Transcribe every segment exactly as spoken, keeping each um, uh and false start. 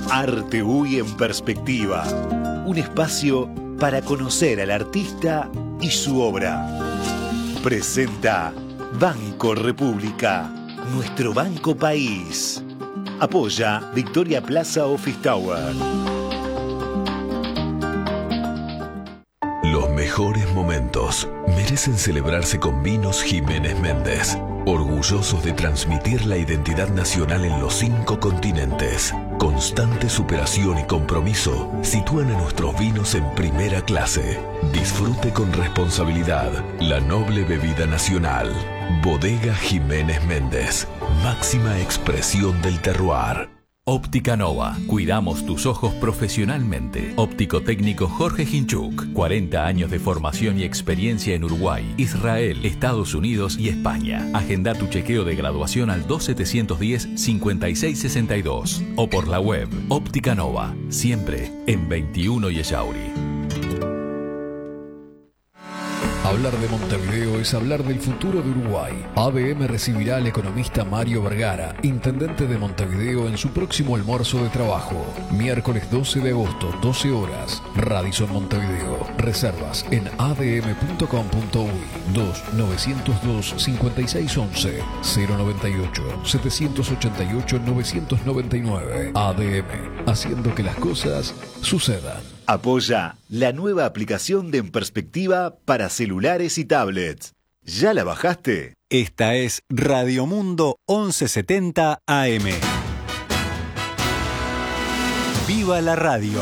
Arte U Y en Perspectiva. Un espacio para conocer al artista y su obra. Presenta Banco República, nuestro banco país. Apoya Victoria Plaza Office Tower. Los mejores momentos merecen celebrarse con Vinos Jiménez Méndez. Orgullosos de transmitir la identidad nacional en los cinco continentes. Constante superación y compromiso sitúan a nuestros vinos en primera clase. Disfrute con responsabilidad la noble bebida nacional. Bodega Jiménez Méndez, máxima expresión del terroir. Óptica Nova. Cuidamos tus ojos profesionalmente. Óptico técnico Jorge Ginchuk. cuarenta años de formación y experiencia en Uruguay, Israel, Estados Unidos y España. Agenda tu chequeo de graduación al dos setecientos diez, cincuenta y seis sesenta y dos o por la web Óptica Nova. Siempre en veintiuno y Echauri. Hablar de Montevideo es hablar del futuro de Uruguay. A D M recibirá al economista Mario Vergara, intendente de Montevideo, en su próximo almuerzo de trabajo. Miércoles doce de agosto, doce horas. Radisson Montevideo. Reservas en a d m punto com punto u y dos novecientos dos, cincuenta y seis once, cero noventa y ocho, setecientos ochenta y ocho, novecientos noventa y nueve. A D M, haciendo que las cosas sucedan. Apoya la nueva aplicación de En Perspectiva para celulares y tablets. ¿Ya la bajaste? Esta es Radio Mundo once setenta A M. ¡Viva la radio!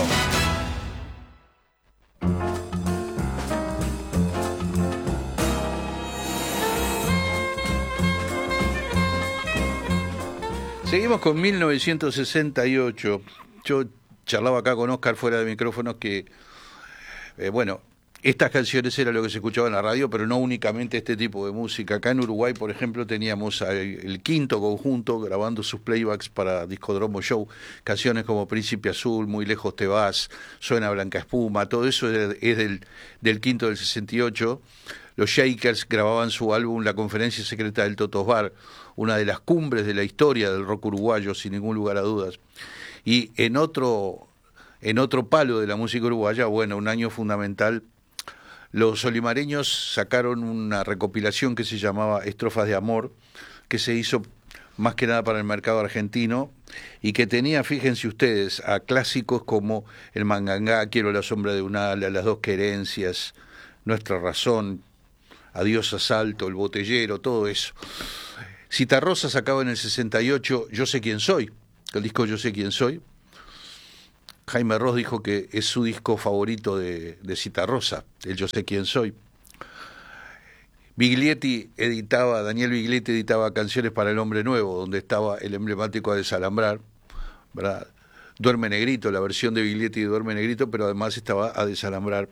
Seguimos con mil novecientos sesenta y ocho. Yo charlaba acá con Oscar fuera de micrófonos que, eh, bueno, estas canciones era lo que se escuchaba en la radio, pero no únicamente este tipo de música. Acá en Uruguay, por ejemplo, teníamos a el Quinto Conjunto grabando sus playbacks para Discodromo Show, canciones como Príncipe Azul, Muy lejos te vas, Suena Blanca Espuma, todo eso es, es del, del Quinto del sesenta y ocho. Los Shakers grababan su álbum La Conferencia Secreta del Totos Bar, una de las cumbres de la historia del rock uruguayo, sin ningún lugar a dudas. Y en otro, en otro palo de la música uruguaya, bueno, un año fundamental, los olimareños sacaron una recopilación que se llamaba Estrofas de Amor, que se hizo más que nada para el mercado argentino y que tenía, fíjense ustedes, a clásicos como El Mangangá, Quiero la sombra de un ala, Las dos querencias, Nuestra razón, Adiós asalto, El botellero, todo eso. Citarrosa sacaba en el sesenta y ocho Yo sé quién soy, el disco Yo sé quién soy. Jaime Ross dijo que es su disco favorito de, de Citarrosa, el Yo sé quién soy. Biglietti editaba, Daniel Biglietti editaba Canciones para el Hombre Nuevo, donde estaba el emblemático A Desalambrar, ¿verdad? Duerme Negrito, la versión de Biglietti de Duerme Negrito, pero además estaba A Desalambrar.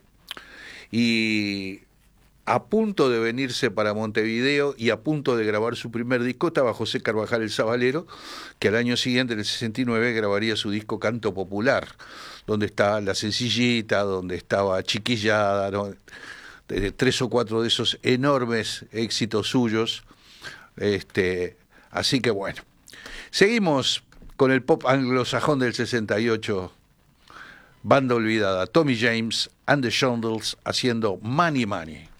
Y a punto de venirse para Montevideo y a punto de grabar su primer disco estaba José Carvajal el Sabalero, que al año siguiente, en el sesenta y nueve, grabaría su disco Canto Popular, donde está La Sencillita, donde estaba Chiquillada, ¿no? De tres o cuatro de esos enormes éxitos suyos. Este, así que bueno, seguimos con el pop anglosajón del sesenta y ocho, banda olvidada, Tommy James and the Shondells haciendo Money Money.